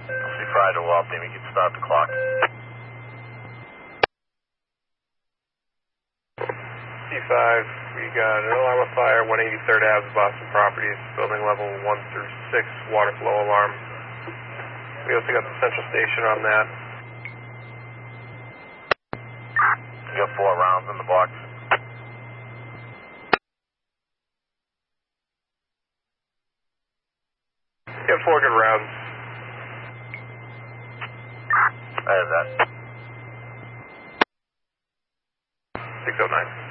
C5 to Waltham, you can start the clock. C5, we got an alarm of fire, 183rd Ave, Boston Properties, building level 1 through 6, water flow alarm. We also got the central station on that. You got 4 rounds in the box. You have 4 good rounds. I have that. 609.